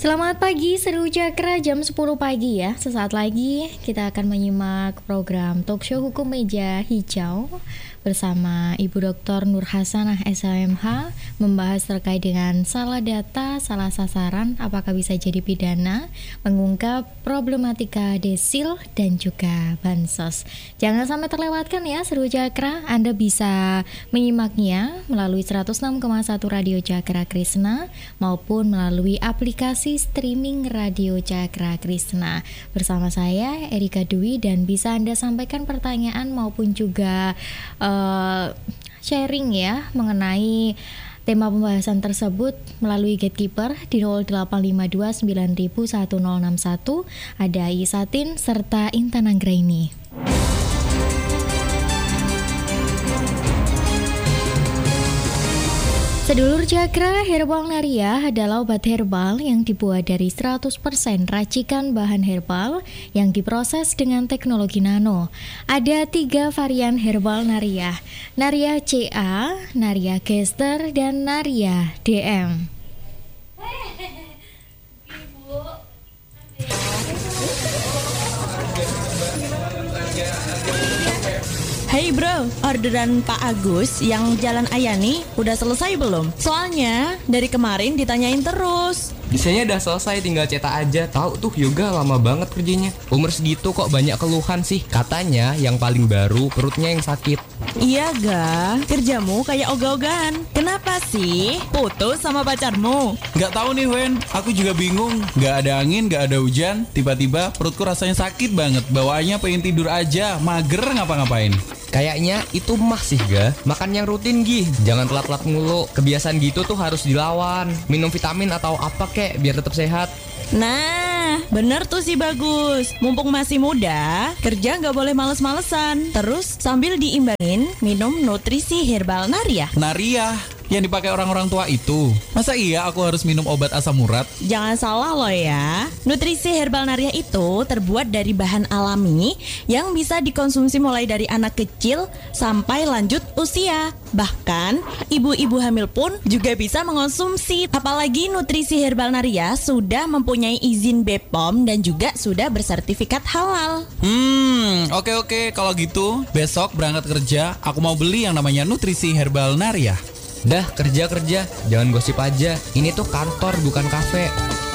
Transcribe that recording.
Selamat pagi, Seru Cakra jam 10 pagi ya. Sesaat lagi kita akan menyimak program Talk Show Hukum Meja Hijau bersama Ibu Dr. Nur Hasanah SHMH, membahas terkait dengan salah data, salah sasaran, apakah bisa jadi pidana, mengungkap problematika desil dan juga bansos. Jangan sampai terlewatkan ya Seru Cakra. Anda bisa menyimaknya melalui 106,1 Radio Cakra Krishna maupun melalui aplikasi streaming Radio Cakra Krishna. Bersama saya Erika Dwi, dan bisa Anda sampaikan pertanyaan maupun juga sharing ya mengenai tema pembahasan tersebut melalui Gatekeeper di 08529061. Ada Isatin serta Intan Anggraini. Sedulur Cakra, Herbal Naria adalah obat herbal yang dibuat dari 100% racikan bahan herbal yang diproses dengan teknologi nano. Ada 3 varian Herbal Naria: Naria CA, Naria Gester, dan Naria DM. Hey bro, orderan Pak Agus yang Jalan Ayani udah selesai belum? Soalnya dari kemarin ditanyain terus. Desainnya udah selesai, tinggal cetak aja. Tahu tuh Yoga lama banget kerjanya. Umur segitu kok banyak keluhan sih. Katanya yang paling baru perutnya yang sakit. Iya ga, kerjamu kayak ogah-ogahan. Kenapa sih? Putus sama pacarmu? Gak tahu nih Wen, aku juga bingung. Gak ada angin, gak ada hujan, tiba-tiba perutku rasanya sakit banget. Bawaannya pengen tidur aja, mager ngapa-ngapain. Kayaknya itu mah sih ga. Makan yang rutin Gi, jangan telat-telat mulu. Kebiasaan gitu tuh harus dilawan. Minum vitamin atau apa kek biar tetap sehat. Nah, bener tuh si Bagus. Mumpung masih muda, kerja gak boleh males-malesan. Terus sambil diimbangin minum nutrisi Herbal Naria. Naria, yang dipakai orang-orang tua itu. Masa iya aku harus minum obat asam urat? Jangan salah loh ya. Nutrisi Herbal Naria itu terbuat dari bahan alami yang bisa dikonsumsi mulai dari anak kecil sampai lanjut usia. Bahkan ibu-ibu hamil pun juga bisa mengonsumsi. Apalagi nutrisi Herbal Naria sudah mempunyai izin BPOM dan juga sudah bersertifikat halal. Oke. Kalau gitu besok berangkat kerja aku mau beli yang namanya nutrisi Herbal Naria. Dah kerja, jangan gosip aja. Ini tuh kantor bukan kafe.